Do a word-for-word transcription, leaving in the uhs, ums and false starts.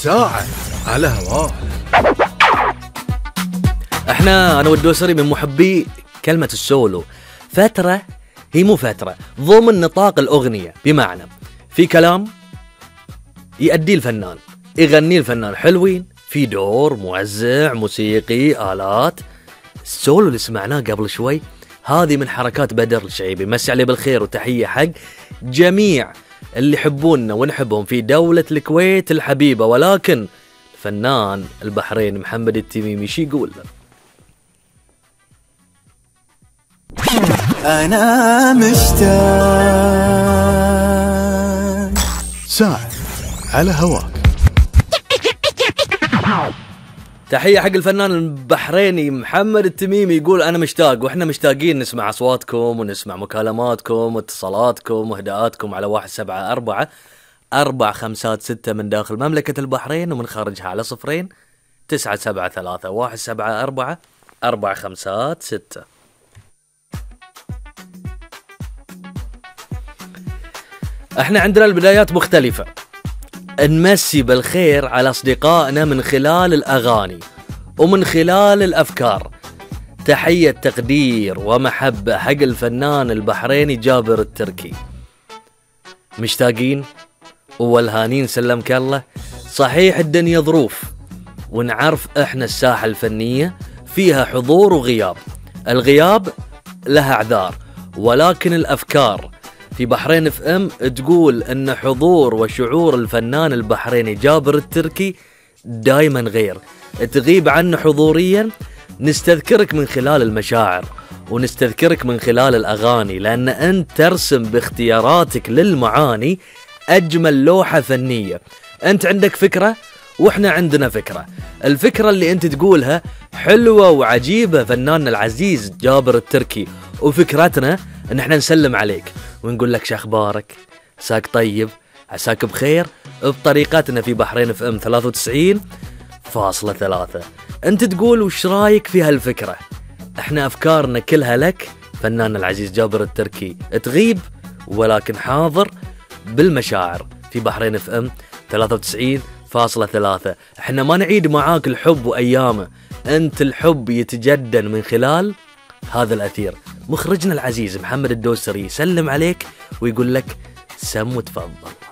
ساعة على هواه. احنا انا والدوسري من محبي كلمة السولو. فترة هي مو فترة ضمن نطاق الأغنية، بمعنى في كلام يؤدي الفنان، يغني الفنان حلوين، في دور موزع موسيقي آلات. السولو اللي سمعناه قبل شوي هذه من حركات بدر الشعيبي، مسي عليه بالخير وتحية حق جميع اللي يحبوننا ونحبهم في دولة الكويت الحبيبة. ولكن الفنان البحرين محمد التميمي شي يقول؟ أنا مشتاق. ساعة على هواك. تحية حق الفنان البحريني محمد التميمي، يقول أنا مشتاق، وإحنا مشتاقين نسمع أصواتكم ونسمع مكالماتكم واتصالاتكم وهداءاتكم على واحد سبعة أربعة أربع خمسات ستة من داخل مملكة البحرين ومن خارجها على صفرين تسعة سبعة ثلاثة واحد سبعة أربعة أربع خمسات ستة. احنا عندنا البدايات مختلفة، نمسي بالخير على أصدقائنا من خلال الأغاني ومن خلال الأفكار. تحية تقدير ومحبة حق الفنان البحريني جابر التركي. مشتاقين والهانين سلمك الله. صحيح الدنيا ظروف، ونعرف احنا الساحة الفنية فيها حضور وغياب، الغياب لها اعذار، ولكن الأفكار في بحرين اف ام تقول ان حضور وشعور الفنان البحريني جابر التركي دايما غير. تغيب عنه حضوريا نستذكرك من خلال المشاعر ونستذكرك من خلال الأغاني، لأن أنت ترسم باختياراتك للمعاني أجمل لوحة فنية. أنت عندك فكرة وإحنا عندنا فكرة، الفكرة اللي أنت تقولها حلوة وعجيبة فناننا العزيز جابر التركي، وفكرتنا ان احنا نسلم عليك ونقول لك شخبارك، عساك طيب، عساك بخير، بطريقتنا في بحرين اف ام ثلاثة وتسعين فاصلة ثلاثة. انت تقول وش رايك في هالفكرة؟ احنا افكارنا كلها لك فنان العزيز جابر التركي، تغيب ولكن حاضر بالمشاعر في بحرين اف ام ثلاثة وتسعين فاصلة ثلاثة. احنا ما نعيد معاك الحب وايامه، انت الحب يتجدد من خلال هذا الأثير. مخرجنا العزيز محمد الدوسري يسلم عليك ويقول لك سم وتفضل.